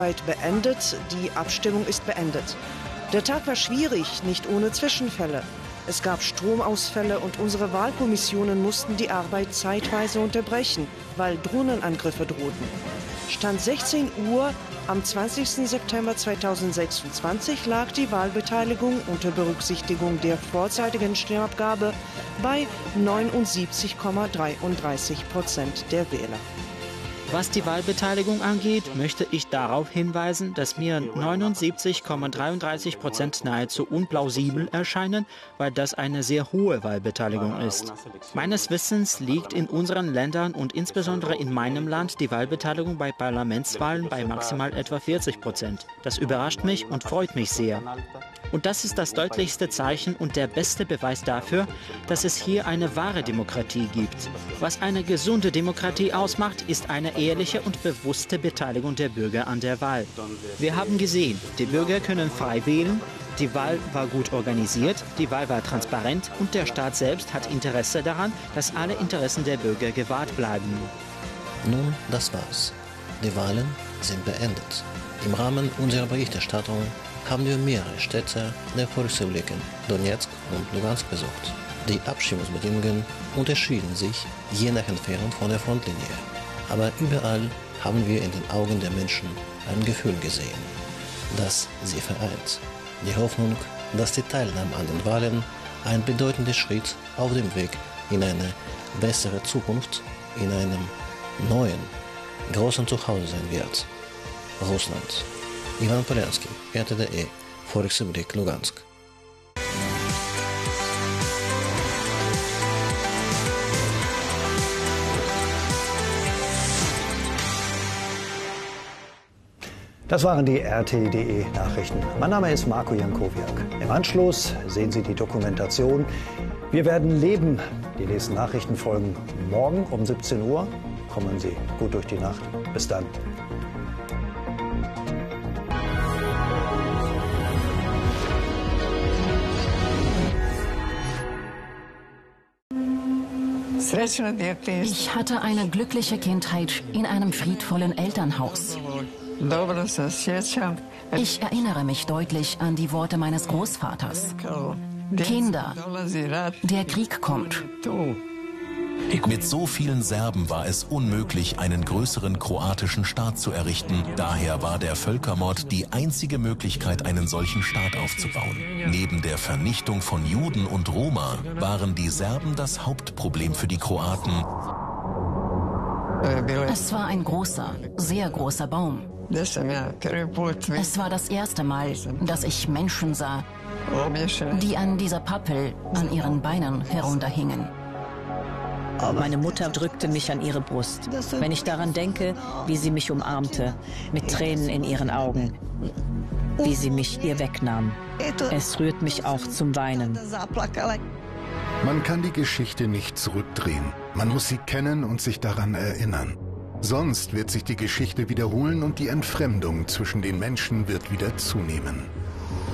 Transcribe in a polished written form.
Beendet. Die Abstimmung ist beendet. Der Tag war schwierig, nicht ohne Zwischenfälle. Es gab Stromausfälle und unsere Wahlkommissionen mussten die Arbeit zeitweise unterbrechen, weil Drohnenangriffe drohten. Stand 16 Uhr am 20. September 2026 lag die Wahlbeteiligung unter Berücksichtigung der vorzeitigen Stimmabgabe bei 79,33% der Wähler. Was die Wahlbeteiligung angeht, möchte ich darauf hinweisen, dass mir 79,33% nahezu unplausibel erscheinen, weil das eine sehr hohe Wahlbeteiligung ist. Meines Wissens liegt in unseren Ländern und insbesondere in meinem Land die Wahlbeteiligung bei Parlamentswahlen bei maximal etwa 40%. Das überrascht mich und freut mich sehr. Und das ist das deutlichste Zeichen und der beste Beweis dafür, dass es hier eine wahre Demokratie gibt. Was eine gesunde Demokratie ausmacht, ist eine ehrliche und bewusste Beteiligung der Bürger an der Wahl. Wir haben gesehen, die Bürger können frei wählen, die Wahl war gut organisiert, die Wahl war transparent und der Staat selbst hat Interesse daran, dass alle Interessen der Bürger gewahrt bleiben. Nun, das war's. Die Wahlen sind beendet. Im Rahmen unserer Berichterstattung haben wir mehrere Städte der Volksrepubliken Donetsk und Lugansk besucht. Die Abstimmungsbedingungen unterschieden sich je nach Entfernung von der Frontlinie. Aber überall haben wir in den Augen der Menschen ein Gefühl gesehen, das sie vereint. Die Hoffnung, dass die Teilnahme an den Wahlen ein bedeutender Schritt auf dem Weg in eine bessere Zukunft, in einem neuen, großen Zuhause sein wird. Russland. Ivan Polensky, RTDE, Volksrepublik Lugansk. Das waren die RT.de-Nachrichten. Mein Name ist Marco Jankowiak. Im Anschluss sehen Sie die Dokumentation Wir werden leben. Die nächsten Nachrichten folgen morgen um 17 Uhr. Kommen Sie gut durch die Nacht. Bis dann. Ich hatte eine glückliche Kindheit in einem friedvollen Elternhaus. Ich erinnere mich deutlich an die Worte meines Großvaters. Kinder, der Krieg kommt. Mit so vielen Serben war es unmöglich, einen größeren kroatischen Staat zu errichten. Daher war der Völkermord die einzige Möglichkeit, einen solchen Staat aufzubauen. Neben der Vernichtung von Juden und Roma waren die Serben das Hauptproblem für die Kroaten. Es war ein großer, sehr großer Baum. Es war das erste Mal, dass ich Menschen sah, die an dieser Pappel an ihren Beinen herunterhingen. Meine Mutter drückte mich an ihre Brust. Wenn ich daran denke, wie sie mich umarmte, mit Tränen in ihren Augen, wie sie mich ihr wegnahm. Es rührt mich auch zum Weinen. Man kann die Geschichte nicht zurückdrehen. Man muss sie kennen und sich daran erinnern. Sonst wird sich die Geschichte wiederholen und die Entfremdung zwischen den Menschen wird wieder zunehmen.